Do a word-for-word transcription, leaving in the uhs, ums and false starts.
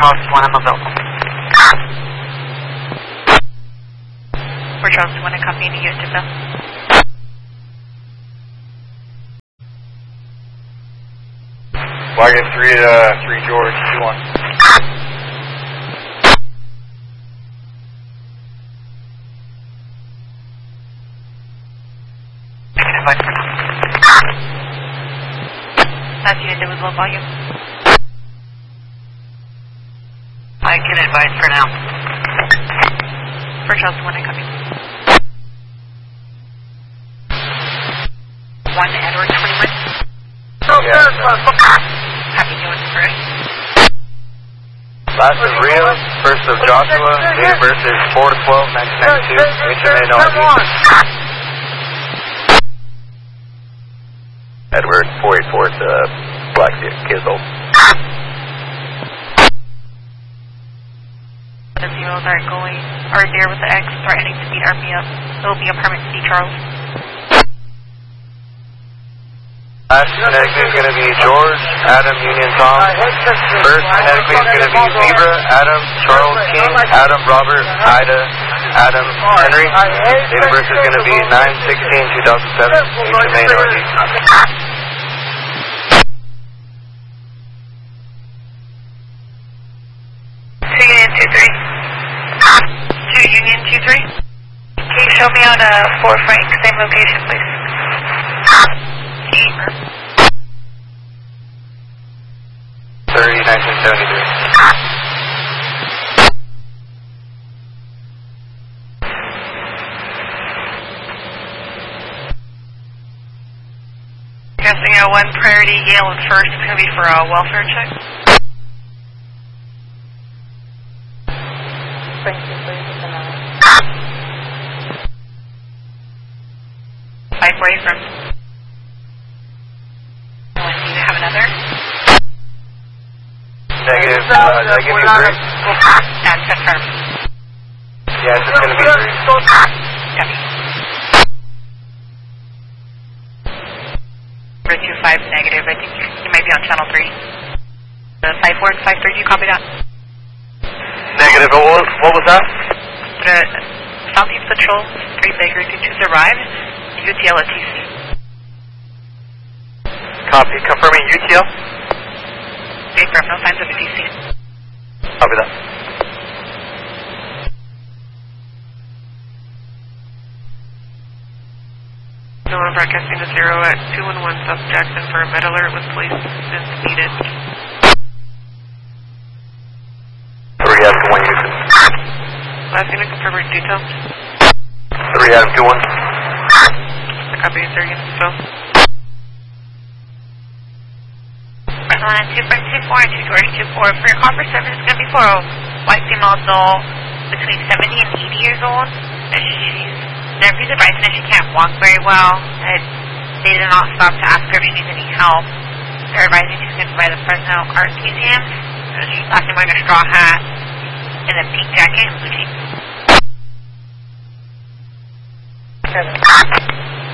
Charles one, I'm available. For Charles one, a company to Houstonville. Wagon three to three George, two one. Advise for now. Last unit, there was low volume. I can advise for now. For Charles one, I copy. one Edward twenty-one. Yeah. Happy New Year first. Last is Rio, first of Joshua, date of birth is four to twelve, nineteen ninety-two, H M A no Edward, four eight four to Black Kizzle. The zeros are going, are there with the X, threatening to beat R P up. It will be a permit to see Charles. Last phonetically is going to be George, Adam, Union, Tom. First phonetically is going to be Zebra, Adam, Charles, King, Adam, Robert, Ida, Adam, Henry. Date of birth is going to be nine sixteen two thousand seven, H M A Northeast. two Union two three. two Union two three. Can you show me on a four Frank, same location, please? thirty, nineteen seventy-three. Guessing a one priority Yale and first is going to be for a welfare check. Thank you, please. Five away from. Do you have another? Negative, uh, did I give you three? That's confirmed. Yeah, it's just going to be three. Copy. two five negative, I think you might be on channel three. The five four and five three, do you copy that? Negative, what was, what was that? The Southeast Patrol, three Baker, two two's arrived, U T L at T C. Copy, confirming U T L? Confirm, no signs of a D C. Copy that. November broadcasting to zero at two one one South Jackson for a med alert with police assistance needed. three Adam two one Houston. Last unit confirming details. three Adam two one. The copy is there unit still. One two four two four and two George two four. For your call for service is going to be for a white female adult between seventy and eighty years old. And she's Therapy's advising that she can't walk very well, and they did not stop to ask her if she needs any help. They're advising she's going to buy the Fresno Art Museum. She's last wearing a straw hat and a pink jacket and blue jeans.